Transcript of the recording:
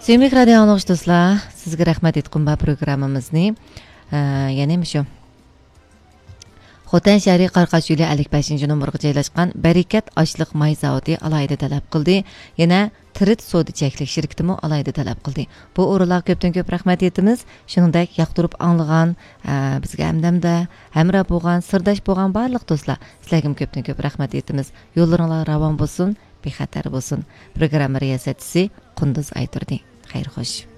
Sevimli radio anglagıch do'stlar, sizga rahmat aytqum bu programmamizni. Yana shu Xotan shahri Qarqash yo'li 55 nomerga joylashgan Barakat oshliq may zavodi alayda talab qildi. Yana Tirit Soda cheklik shirkatimi alayda talab qildi. Bu o'rinlarga ko'pdan ko'p rahmat aytamiz. Shuningdek, yoqtirib anglagan, bizga hamdamda hamroh bo'lgan, sirdosh bo'lgan barliq do'stlar, sizlarga ko'pdan ko'p rahmat aytamiz. Yo'llaringlar ravon bo'lsin, bexatar bo'lsin. Programma riyosatchisi Qunduz Ayturdi. Xayr xo'sh.